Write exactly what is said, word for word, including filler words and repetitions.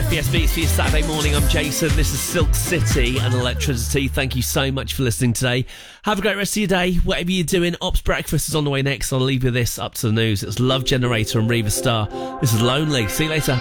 F B S Beats for your Saturday morning. I'm Jason. This is Silk City and Electricity. Thank you so much for listening today. Have a great rest of your day. Whatever you're doing, Ops Breakfast is on the way next. I'll leave you this up to the news. It's Love Generator and Reva Star. This is Lonely. See you later.